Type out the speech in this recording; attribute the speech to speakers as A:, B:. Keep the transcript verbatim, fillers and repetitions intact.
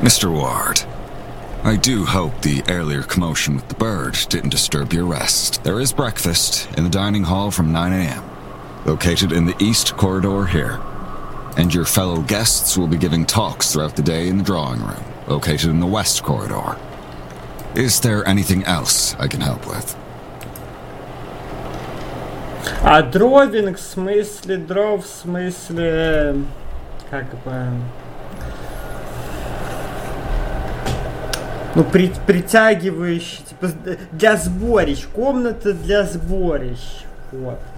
A: Mister Ward, I do hope the earlier commotion with the bird didn't disturb your rest. There is breakfast in the dining hall from nine a.m., located in the east corridor here. And your fellow guests will be giving talks throughout the day in the drawing room, located in the west corridor. Is there anything else I can help with?
B: А дровинг в смысле, дров в смысле, как бы, ну, при, притягивающий, типа, для сборищ, комната для сборищ, вот.